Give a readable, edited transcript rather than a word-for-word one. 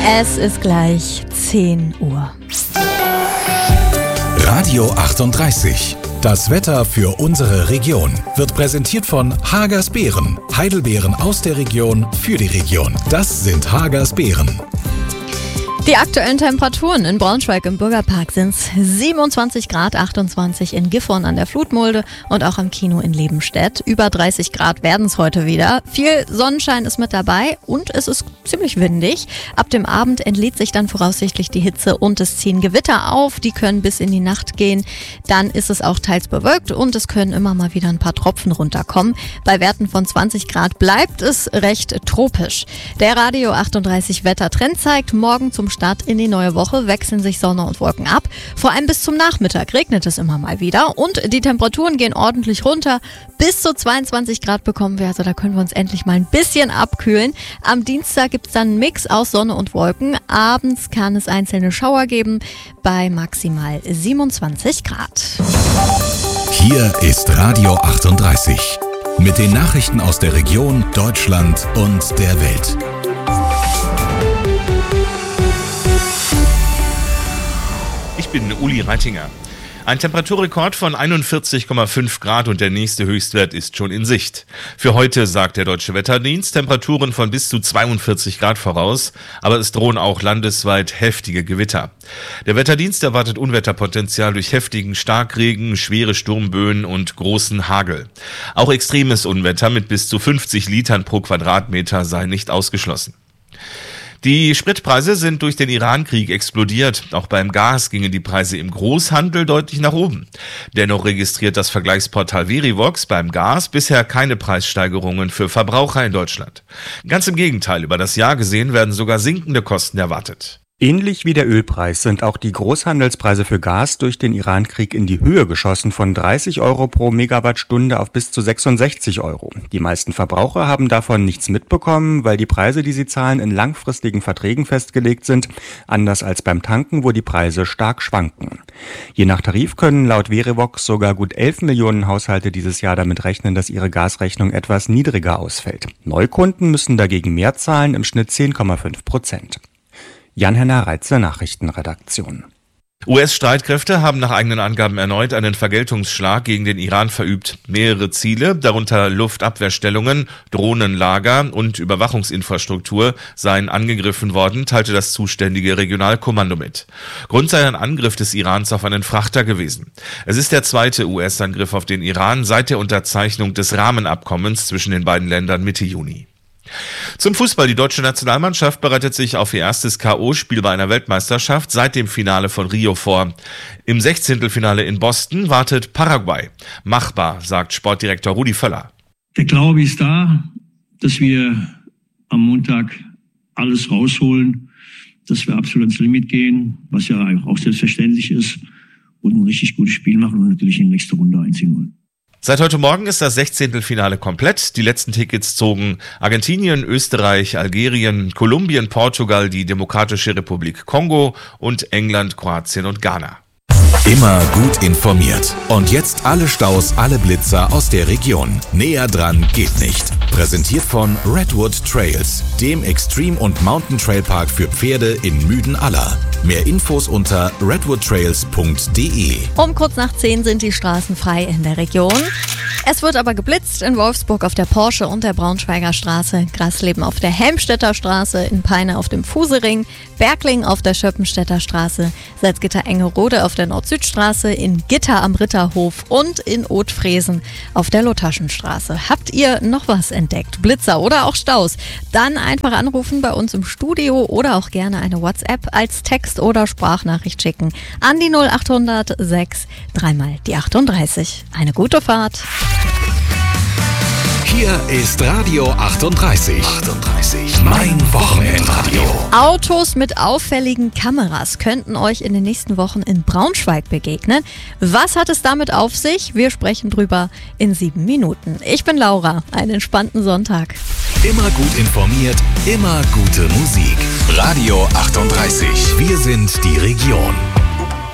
Es ist gleich 10 Uhr. Radio 38. Das Wetter für unsere Region wird präsentiert von Hagers Beeren. Heidelbeeren aus der Region für die Region. Das sind Hagers Beeren. Die aktuellen Temperaturen in Braunschweig im Bürgerpark sind 27 Grad, 28 in Gifhorn an der Flutmulde und auch am Kino in Lebenstedt. Über 30 Grad werden es heute wieder. Viel Sonnenschein ist mit dabei und es ist ziemlich windig. Ab dem Abend entlädt sich dann voraussichtlich die Hitze und es ziehen Gewitter auf. Die können bis in die Nacht gehen. Dann ist es auch teils bewölkt und es können immer mal wieder ein paar Tropfen runterkommen. Bei Werten von 20 Grad bleibt es recht tropisch. Der Radio 38 Wettertrend zeigt, morgen zum Start in die neue Woche wechseln sich Sonne und Wolken ab. Vor allem bis zum Nachmittag regnet es immer mal wieder und die Temperaturen gehen ordentlich runter. Bis zu 22 Grad bekommen wir, also da können wir uns endlich mal ein bisschen abkühlen. Am Dienstag gibt es dann einen Mix aus Sonne und Wolken. Abends kann es einzelne Schauer geben bei maximal 27 Grad. Hier ist Radio 38 mit den Nachrichten aus der Region, Deutschland und der Welt. Ich bin Uli Reitinger. Ein Temperaturrekord von 41,5 Grad und der nächste Höchstwert ist schon in Sicht. Für heute sagt der Deutsche Wetterdienst Temperaturen von bis zu 42 Grad voraus, aber es drohen auch landesweit heftige Gewitter. Der Wetterdienst erwartet Unwetterpotenzial durch heftigen Starkregen, schwere Sturmböen und großen Hagel. Auch extremes Unwetter mit bis zu 50 Litern pro Quadratmeter sei nicht ausgeschlossen. Die Spritpreise sind durch den Iran-Krieg explodiert. Auch beim Gas gingen die Preise im Großhandel deutlich nach oben. Dennoch registriert das Vergleichsportal Verivox beim Gas bisher keine Preissteigerungen für Verbraucher in Deutschland. Ganz im Gegenteil, über das Jahr gesehen werden sogar sinkende Kosten erwartet. Ähnlich wie der Ölpreis sind auch die Großhandelspreise für Gas durch den Iran-Krieg in die Höhe geschossen, von 30 Euro pro Megawattstunde auf bis zu 66 Euro. Die meisten Verbraucher haben davon nichts mitbekommen, weil die Preise, die sie zahlen, in langfristigen Verträgen festgelegt sind, anders als beim Tanken, wo die Preise stark schwanken. Je nach Tarif können laut Verivox sogar gut 11 Millionen Haushalte dieses Jahr damit rechnen, dass ihre Gasrechnung etwas niedriger ausfällt. Neukunden müssen dagegen mehr zahlen, im Schnitt 10,5%. Jan-Henner Reitze, Nachrichtenredaktion. US-Streitkräfte haben nach eigenen Angaben erneut einen Vergeltungsschlag gegen den Iran verübt. Mehrere Ziele, darunter Luftabwehrstellungen, Drohnenlager und Überwachungsinfrastruktur, seien angegriffen worden, teilte das zuständige Regionalkommando mit. Grund sei ein Angriff des Irans auf einen Frachter gewesen. Es ist der zweite US-Angriff auf den Iran seit der Unterzeichnung des Rahmenabkommens zwischen den beiden Ländern Mitte Juni. Zum Fußball. Die deutsche Nationalmannschaft bereitet sich auf ihr erstes K.O.-Spiel bei einer Weltmeisterschaft seit dem Finale von Rio vor. Im 16. in Boston wartet Paraguay. Machbar, sagt Sportdirektor Rudi Völler. Der Glaube ist da, dass wir am Montag alles rausholen, dass wir absolut ans Limit gehen, was ja auch selbstverständlich ist, und ein richtig gutes Spiel machen und natürlich in die nächste Runde einziehen wollen. Seit heute Morgen ist das 16. komplett. Die letzten Tickets zogen Argentinien, Österreich, Algerien, Kolumbien, Portugal, die Demokratische Republik Kongo und England, Kroatien und Ghana. Immer gut informiert. Und jetzt alle Staus, alle Blitzer aus der Region. Näher dran geht nicht. Präsentiert von Redwood Trails, dem Extreme- und Mountain-Trail-Park für Pferde in Müden-Aller. Mehr Infos unter redwoodtrails.de. Um kurz nach 10 sind die Straßen frei in der Region. Es wird aber geblitzt in Wolfsburg auf der Porsche und der Braunschweiger Straße, Grasleben auf der Helmstedter Straße, in Peine auf dem Fusering, Bergling auf der Schöppenstädter Straße, Salzgitter-Engerode auf der Nord-Süd-Straße, in Gitter am Ritterhof und in Othfresen auf der Lothaschenstraße. Habt ihr noch was entdeckt? Blitzer oder auch Staus? Dann einfach anrufen bei uns im Studio oder auch gerne eine WhatsApp als Text oder Sprachnachricht schicken an die 0800 6 3 die 38. Eine gute Fahrt. Hier ist Radio 38. Mein Wochenendradio. Autos mit auffälligen Kameras könnten euch in den nächsten Wochen in Braunschweig begegnen. Was hat es damit auf sich? Wir sprechen drüber in 7 Minuten. Ich bin Laura. Einen entspannten Sonntag. Immer gut informiert, immer gute Musik. Radio 38. Wir sind die Region.